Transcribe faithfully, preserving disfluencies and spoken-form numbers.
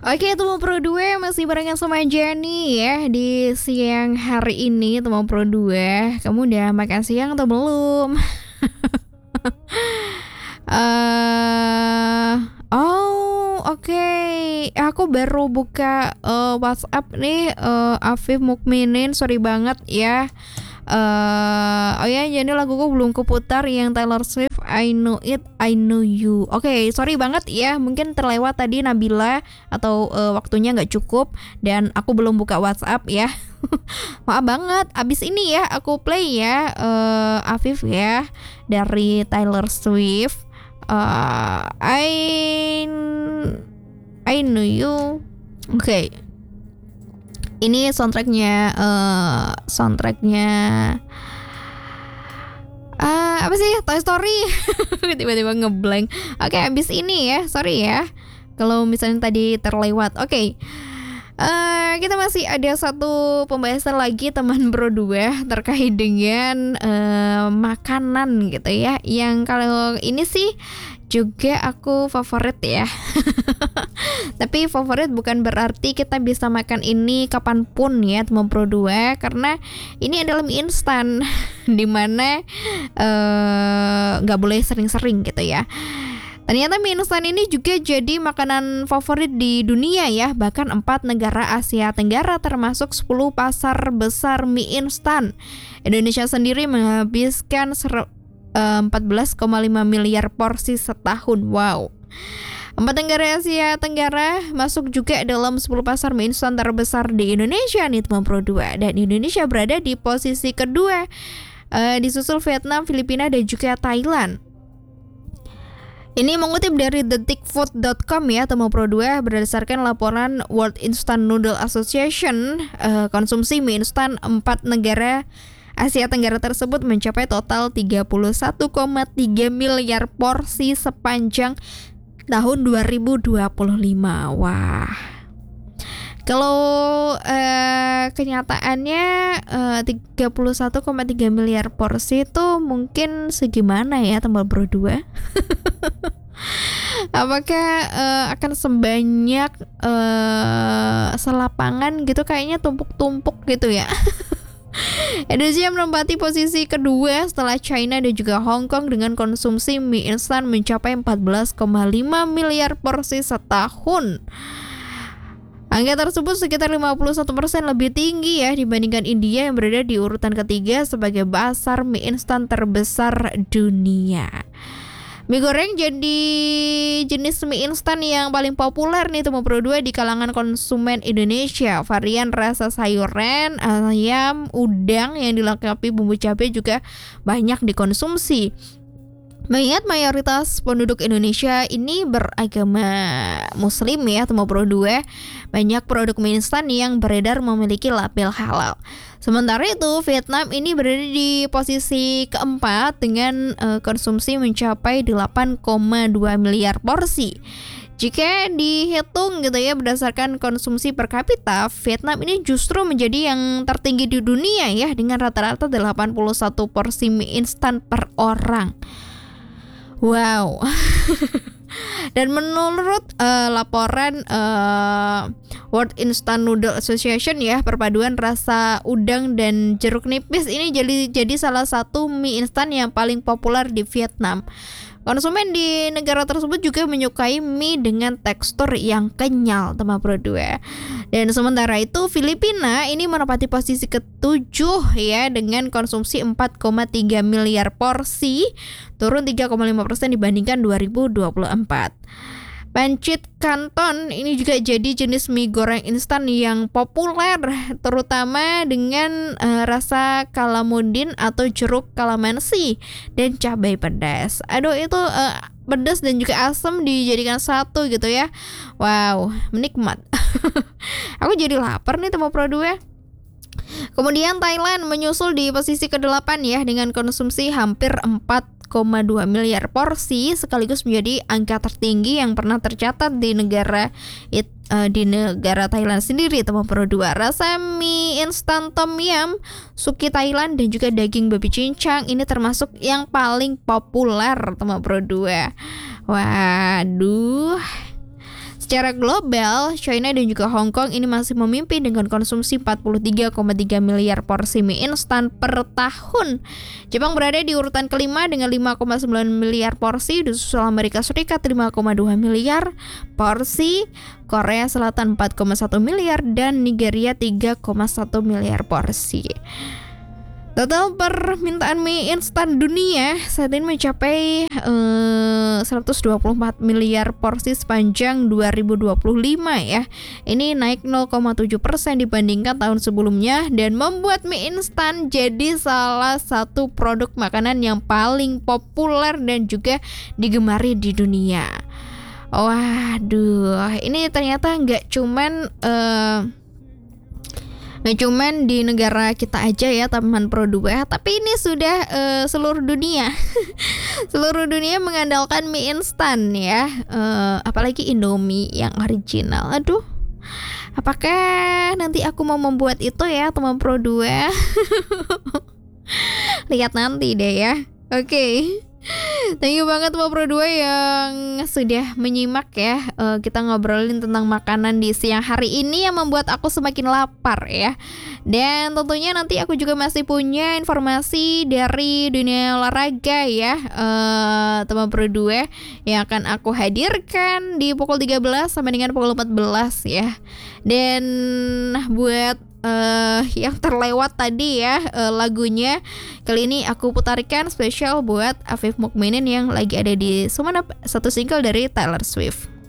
Oke, Temu Pro dua masih barengan sama Jenny ya di siang hari ini. Temu Pro dua, kamu udah makan siang atau belum? Eh, oh oke, Aku baru buka eh, WhatsApp nih, eh, Afif Mukminin, sorry banget ya. Eh, oh ya, jadi laguku belum keputar yang Taylor Swift, I Know It, I Know You. Oke, sorry banget ya, mungkin terlewat tadi Nabila atau eh, waktunya nggak cukup dan aku belum buka WhatsApp ya. Maaf banget. Abis ini ya aku play ya, eh, Afif ya dari Taylor Swift. Eh, I I Know You. Oke. Ini soundtracknya, uh, soundtracknya uh, apa sih? Toy Story. Tiba-tiba ngeblank. Oke, abis ini ya, sorry ya kalau misalnya tadi terlewat. Oke, uh, kita masih ada satu pembahasan lagi teman Bro dua terkait dengan uh, makanan gitu ya. Yang kalau ini sih juga aku favorit ya. Tapi favorit bukan berarti kita bisa makan ini kapanpun ya teman Pro dua, karena ini adalah mie instan dimana nggak uh, boleh sering-sering gitu ya. Ternyata mie instan ini juga jadi makanan favorit di dunia ya. Bahkan empat negara Asia Tenggara termasuk sepuluh pasar besar mie instan. Indonesia sendiri menghabiskan ser- empat belas koma lima miliar porsi setahun. Wow. Empat negara Asia Tenggara masuk juga dalam sepuluh pasar mie instan terbesar di Indonesia nih teman Pro dua. Dan Indonesia berada di posisi kedua, uh, disusul Vietnam, Filipina dan juga Thailand. Ini mengutip dari detik food dot com ya teman Pro dua, berdasarkan laporan World Instant Noodle Association, uh, konsumsi mie instan empat negara Asia Tenggara tersebut mencapai total tiga puluh satu koma tiga miliar porsi sepanjang tahun dua ribu dua puluh lima. Wah. Kalau eh, kenyataannya eh, tiga puluh satu koma tiga miliar porsi itu mungkin segimana ya teman Bro dua? Apakah uh, akan sebanyak uh, selapangan gitu, kayaknya tumpuk-tumpuk gitu ya. Indonesia menempati posisi kedua setelah China dan juga Hong Kong dengan konsumsi mie instan mencapai empat belas koma lima miliar porsi setahun. Angka tersebut sekitar lima puluh satu persen lebih tinggi ya dibandingkan India yang berada di urutan ketiga sebagai pasar mie instan terbesar dunia. Mie goreng jadi jenis mie instan yang paling populer nih teman Pro dua di kalangan konsumen Indonesia. Varian rasa sayuran, ayam, udang yang dilengkapi bumbu cabai juga banyak dikonsumsi. Mengingat mayoritas penduduk Indonesia ini beragama Muslim ya teman Pro dua, banyak produk mie instan yang beredar memiliki label halal. Sementara itu Vietnam ini berada di posisi keempat dengan uh, konsumsi mencapai delapan koma dua miliar porsi. Jika dihitung gitu ya berdasarkan konsumsi per kapita, Vietnam ini justru menjadi yang tertinggi di dunia ya dengan rata-rata delapan puluh satu porsi mie instan per orang. Wow. Dan menurut uh, laporan uh, World Instant Noodle Association ya, perpaduan rasa udang dan jeruk nipis ini jadi jadi salah satu mie instan yang paling populer di Vietnam. Konsumen di negara tersebut juga menyukai mie dengan tekstur yang kenyal teman Pro dua. Dan sementara itu Filipina ini menempati posisi ketujuh ya dengan konsumsi empat koma tiga miliar porsi, turun tiga koma lima persen dibandingkan dua ribu dua puluh empat. Pancit Canton ini juga jadi jenis mie goreng instan yang populer, terutama dengan uh, rasa calamundin atau jeruk calamansi dan cabai pedas. Aduh itu uh, pedas dan juga asam dijadikan satu gitu ya. Wow, menikmat. Aku jadi lapar nih teman Pro dua. Kemudian Thailand menyusul di posisi kedelapan ya dengan konsumsi hampir empat koma dua miliar porsi, sekaligus menjadi angka tertinggi yang pernah tercatat di negara it, uh, di negara Thailand sendiri teman Pro dua. Rasa mie instan tom yum, suki Thailand dan juga daging babi cincang ini termasuk yang paling populer teman Pro dua. Waduh. Secara global, China dan juga Hong Kong ini masih memimpin dengan konsumsi empat puluh tiga koma tiga miliar porsi mie instan per tahun. Jepang berada di urutan kelima dengan lima koma sembilan miliar porsi, disusul Amerika Serikat lima koma dua miliar porsi, Korea Selatan empat koma satu miliar, dan Nigeria tiga koma satu miliar porsi. Total permintaan mie instan dunia saat ini mencapai eh, seratus dua puluh empat miliar porsi sepanjang dua ribu dua puluh lima ya. Ini naik nol koma tujuh persen dibandingkan tahun sebelumnya dan membuat mie instan jadi salah satu produk makanan yang paling populer dan juga digemari di dunia. Waduh, ini ternyata nggak cuman eh, Nggak cuman di negara kita aja ya teman Pro dua, tapi ini sudah uh, seluruh dunia. Seluruh dunia mengandalkan mie instan ya, uh, apalagi Indomie yang original. Aduh, apakah nanti aku mau membuat itu ya teman Pro dua? Lihat nanti deh ya. Oke. Okay. Thank you banget Teman Pro dua yang sudah menyimak ya. uh, Kita ngobrolin tentang makanan di siang hari ini yang membuat aku semakin lapar ya. Dan tentunya nanti aku juga masih punya informasi dari dunia olahraga ya, uh, Teman Pro dua, yang akan aku hadirkan di pukul tiga belas sampai dengan pukul empat belas ya. Dan buat Uh, yang terlewat tadi ya uh, lagunya, kali ini aku putarkan spesial buat Afif Mukminin yang lagi ada di Sumenep, satu single dari Taylor Swift.